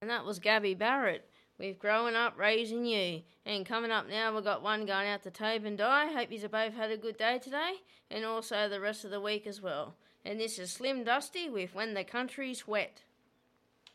And that was Gabby Barrett with Growing Up Raising You. And coming up now, we've got one going out to Tobe and Di. Hope you've both had a good day today, and also the rest of the week as well. And this is Slim Dusty with When the Country's Wet.